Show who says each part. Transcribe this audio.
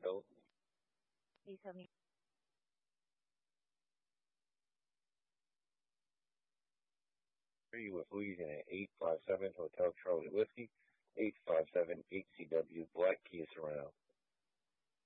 Speaker 1: seatbelt.
Speaker 2: Please have me.
Speaker 1: With Louisiana 857 Hotel Charlie Whiskey, 857 HCW Black Kia Sorrento.